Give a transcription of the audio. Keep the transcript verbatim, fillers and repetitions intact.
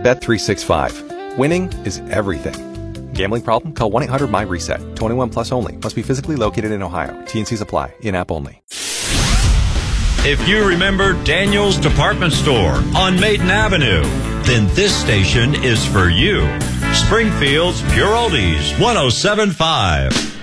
Bet three sixty-five. Winning is everything. Gambling problem? Call one eight hundred my reset. twenty-one plus only. Must be physically located in Ohio. T N Cs apply. In-app only. If you remember Daniel's Department Store on Maiden Avenue, then this station is for you. Springfield's Pure Oldies, one oh seven point five.